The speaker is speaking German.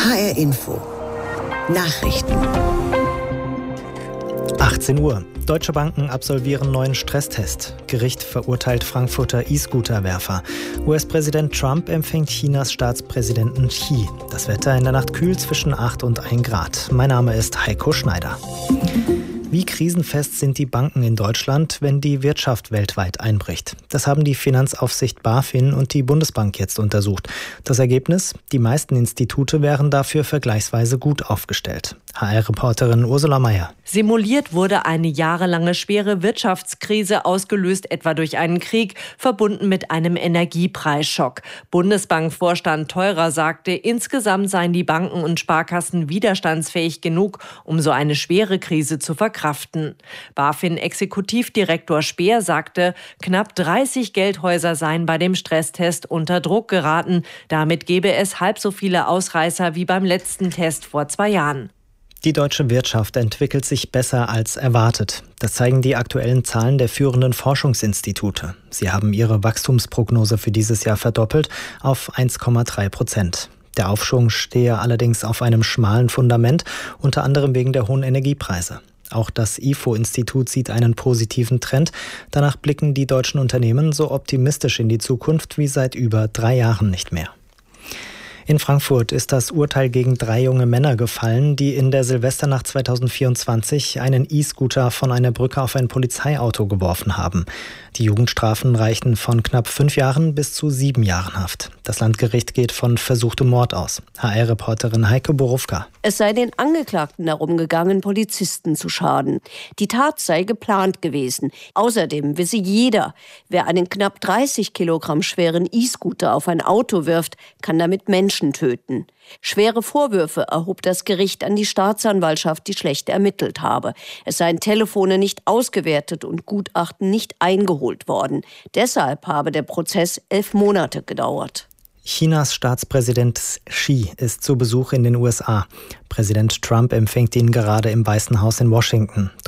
HR Info. Nachrichten. 18 Uhr. Deutsche Banken absolvieren neuen Stresstest. Gericht verurteilt Frankfurter E-Scooter-Werfer. US-Präsident Trump empfängt Chinas Staatspräsidenten Xi. Das Wetter in der Nacht kühl zwischen 8 und 1 Grad. Mein Name ist Heiko Schneider. Wie krisenfest sind die Banken in Deutschland, wenn die Wirtschaft weltweit einbricht? Das haben die Finanzaufsicht BaFin und die Bundesbank jetzt untersucht. Das Ergebnis? Die meisten Institute wären dafür vergleichsweise gut aufgestellt. HR-Reporterin Ursula Mayer. Simuliert wurde eine jahrelange schwere Wirtschaftskrise, ausgelöst etwa durch einen Krieg, verbunden mit einem Energiepreisschock. Bundesbankvorstand Theurer sagte, insgesamt seien die Banken und Sparkassen widerstandsfähig genug, um so eine schwere Krise zu verkraften. BaFin-Exekutivdirektor Speer sagte, knapp 30 Geldhäuser seien bei dem Stresstest unter Druck geraten. Damit gebe es halb so viele Ausreißer wie beim letzten Test vor 2 Jahren. Die deutsche Wirtschaft entwickelt sich besser als erwartet. Das zeigen die aktuellen Zahlen der führenden Forschungsinstitute. Sie haben ihre Wachstumsprognose für dieses Jahr verdoppelt auf 1,3%. Der Aufschwung stehe allerdings auf einem schmalen Fundament, unter anderem wegen der hohen Energiepreise. Auch das IFO-Institut sieht einen positiven Trend. Danach blicken die deutschen Unternehmen so optimistisch in die Zukunft wie seit über 3 Jahren nicht mehr. In Frankfurt ist das Urteil gegen 3 junge Männer gefallen, die in der Silvesternacht 2024 einen E-Scooter von einer Brücke auf ein Polizeiauto geworfen haben. Die Jugendstrafen reichten von knapp 5 Jahren bis zu 7 Jahren Haft. Das Landgericht geht von versuchtem Mord aus. HR-Reporterin Heike Borufka. Es sei den Angeklagten darum gegangen, Polizisten zu schaden. Die Tat sei geplant gewesen. Außerdem wisse jeder, wer einen knapp 30 Kilogramm schweren E-Scooter auf ein Auto wirft, kann damit Menschen töten. Schwere Vorwürfe erhob das Gericht an die Staatsanwaltschaft, die schlecht ermittelt habe. Es seien Telefone nicht ausgewertet und Gutachten nicht eingeholt worden. Deshalb habe der Prozess 11 Monate gedauert. Chinas Staatspräsident Xi ist zu Besuch in den USA. Präsident Trump empfängt ihn gerade im Weißen Haus in Washington.